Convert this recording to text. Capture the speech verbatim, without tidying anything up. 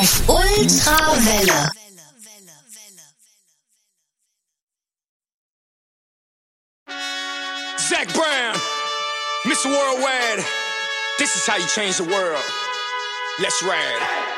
auf Ultrawelle. Zach Brown, Mister Worldwide. This is how you change the world. Let's ride.